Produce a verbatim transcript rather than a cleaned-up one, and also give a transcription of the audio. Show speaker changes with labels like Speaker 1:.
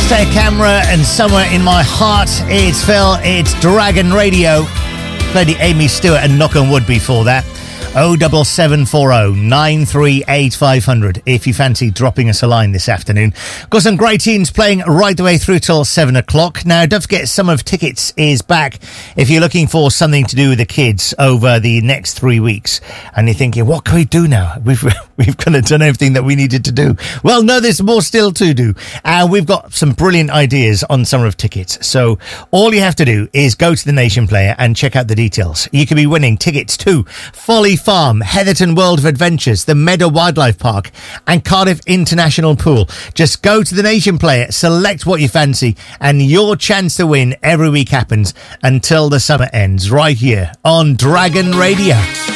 Speaker 1: Stay Camera and Somewhere in My Heart. It's Phil, it's Dragon Radio. Played the Amy Stewart and Knock on Wood before that. oh seven seven four oh nine three eight five hundred if you fancy dropping us a line this afternoon. Got some great tunes playing right the way through till seven o'clock. Now, don't forget, Summer of Tickets is back if you're looking for something to do with the kids over the next three weeks. And you're thinking, what can we do now? We've we've kind of done everything that we needed to do. Well, no, there's more still to do. And uh, we've got some brilliant ideas on Summer of Tickets. So all you have to do is go to the Nation Player and check out the details. You could be winning tickets to Folly Farm, Heatherton World of Adventures, the Meadow Wildlife Park and Cardiff International Pool. Just go to the Nation Player, select what you fancy, and your chance to win every week happens until the summer ends, right here on Dragon Radio.